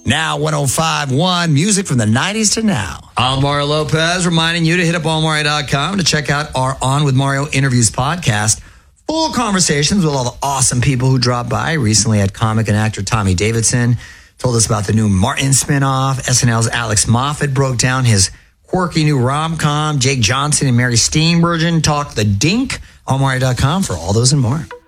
Now 105.1, music from the 90s to now. I'm Mario Lopez, reminding you to hit up allmario.com to check out our On With Mario Interviews podcast. Full conversations with all the awesome people who dropped by. Recently had comic and actor Tommy Davidson. Told us about the new Martin spinoff. SNL's Alex Moffat broke down his quirky new rom-com. Jake Johnson and Mary Steenburgen talked the dink. allmario.com for all those and more.